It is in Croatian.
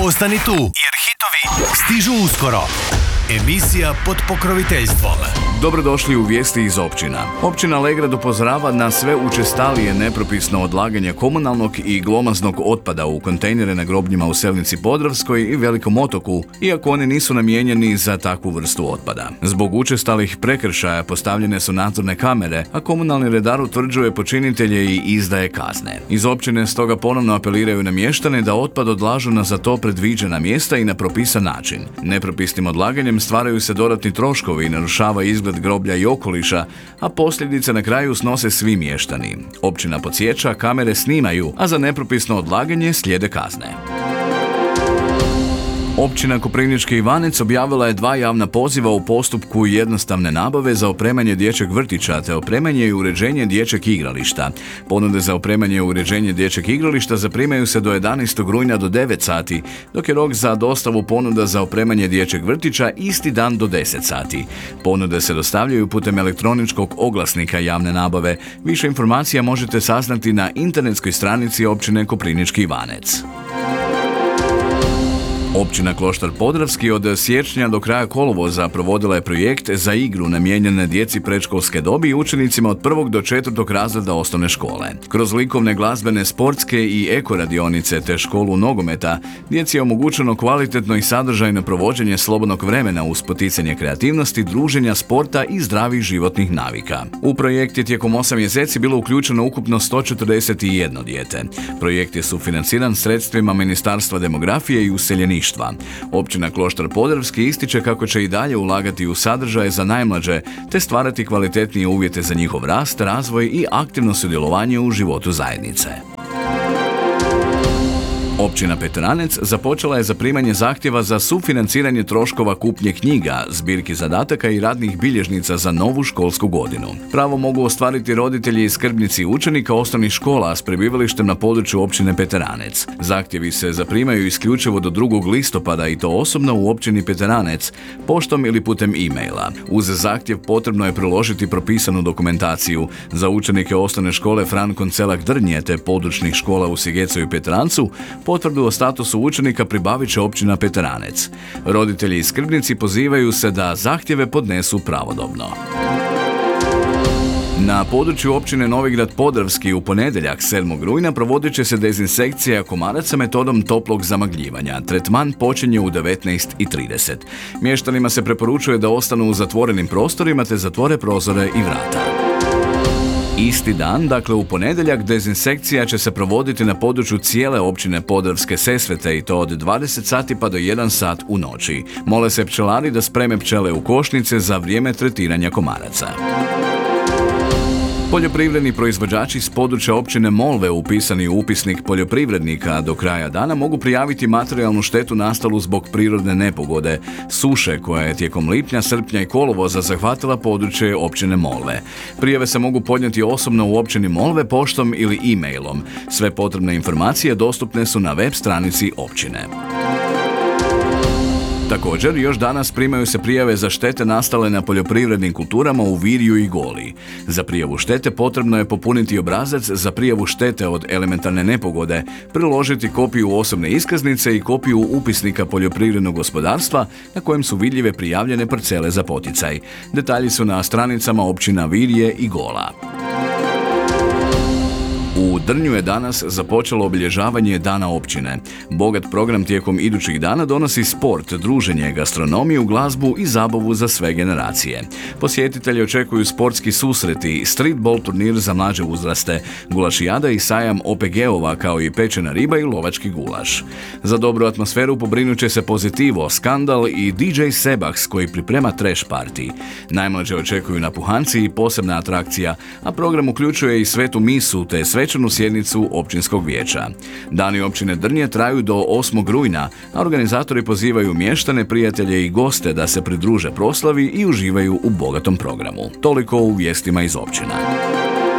Ostani tu, jer hitovi stižu uskoro. Emisija pod pokroviteljstvom. Dobrodošli u vijesti iz općina. Općina Legrad upozorava na sve učestalije nepropisno odlaganje komunalnog i glomaznog otpada u kontejnere na grobljima u Selnici Podravskoj i Velikom Otoku, iako oni nisu namijenjeni za takvu vrstu otpada. Zbog učestalih prekršaja postavljene su nadzorne kamere, a komunalni redar utvrđuje počinitelje i izdaje kazne. Iz općine stoga ponovno apeliraju na mještane da otpad odlažu na za to predviđena mjesta i na propisan način. Nepropisnim odlaganjem stvaraju se dodatni troškovi i narušava izgled groblja i okoliša, a posljedice na kraju snose svi mještani. Općina podsjeća, kamere snimaju, a za nepropisno odlaganje slijede kazne. Općina Koprivnički Ivanec objavila je 2 javna poziva u postupku jednostavne nabave za opremanje dječjeg vrtića te opremanje i uređenje dječjeg igrališta. Ponude za opremanje i uređenje dječjeg igrališta zaprimaju se do 11. rujna do 9 sati, dok je rok za dostavu ponuda za opremanje dječjeg vrtića isti dan do 10 sati. Ponude se dostavljaju putem elektroničkog oglasnika javne nabave. Više informacija možete saznati na internetskoj stranici općine Koprivnički Ivanec. Općina Kloštar Podravski od siječnja do kraja kolovoza provodila je projekt za igru namijenjene djeci predškolske dobi i učenicima od 1. do 4. razreda osnovne škole. Kroz likovne, glazbene, sportske i eko radionice te školu nogometa, djeci je omogućeno kvalitetno i sadržajno provođenje slobodnog vremena uz poticanje kreativnosti, druženja, sporta i zdravih životnih navika. U projekt je tijekom 8 mjeseci bilo uključeno ukupno 141 dijete. Projekt je sufinanciran sredstvima Ministarstva demografije i useljeništva. Općina Kloštar Podravski ističe kako će i dalje ulagati u sadržaje za najmlađe te stvarati kvalitetnije uvjete za njihov rast, razvoj i aktivno sudjelovanje u životu zajednice. Općina Petranec započela je zaprimanje zahtjeva za sufinanciranje troškova kupnje knjiga, zbirki zadataka i radnih bilježnica za novu školsku godinu. Pravo mogu ostvariti roditelji i skrbnici učenika osnovnih škola s prebivalištem na području općine Petranec. Zahtjevi se zaprimaju isključivo do 2. listopada i to osobno u općini Petranec, poštom ili putem e-maila. Uz zahtjev potrebno je priložiti propisanu dokumentaciju. Za učenike osnovne škole Fran Koncelak Drnje te područnih škola u Sigecu i Petrancu potvrdu o statusu učenika pribavit će općina Petranec. Roditelji i skrbnici pozivaju se da zahtjeve podnesu pravodobno. Na području općine Novigrad Podravski u ponedjeljak 7. rujna provodit će se dezinsekcija komaraca metodom toplog zamagljivanja. Tretman počinje u 19:30. Mještanima se preporučuje da ostanu u zatvorenim prostorima te zatvore prozore i vrata. Isti dan, dakle u ponedjeljak, dezinsekcija će se provoditi na području cijele općine Podravske Sesvete i to od 20 sati pa do 1 sat u noći. Mole se pčelari da spreme pčele u košnice za vrijeme tretiranja komaraca. Poljoprivredni proizvođači s područja općine Molve upisani u upisnik poljoprivrednika do kraja dana mogu prijaviti materijalnu štetu nastalu zbog prirodne nepogode, suše koja je tijekom lipnja, srpnja i kolovoza zahvatila područje općine Molve. Prijave se mogu podnijeti osobno u općini Molve poštom ili e-mailom. Sve potrebne informacije dostupne su na web stranici općine. Također, još danas primaju se prijave za štete nastale na poljoprivrednim kulturama u Virju i Goli. Za prijavu štete potrebno je popuniti obrazac za prijavu štete od elementarne nepogode, priložiti kopiju osobne iskaznice i kopiju upisnika poljoprivrednog gospodarstva na kojem su vidljive prijavljene parcele za poticaj. Detalji su na stranicama općina Virje i Gola. U Drnju je danas započelo obilježavanje Dana općine. Bogat program tijekom idućih dana donosi sport, druženje, gastronomiju, glazbu i zabavu za sve generacije. Posjetitelji očekuju sportski susreti, streetball turnir za mlađe uzraste, gulašijada i sajam OPG-ova kao i pečena riba i lovački gulaš. Za dobru atmosferu pobrinut će se Pozitivo, Skandal i DJ Sebax koji priprema trash party. Najmlađe očekuju napuhanci i posebna atrakcija, a program uključuje i svetu misu te svečanu sjednicu općinskog vijeća. Dani općine Drnje traju do 8. rujna, a organizatori pozivaju mještane, prijatelje i goste da se pridruže proslavi i uživaju u bogatom programu. Toliko u vijestima iz općina.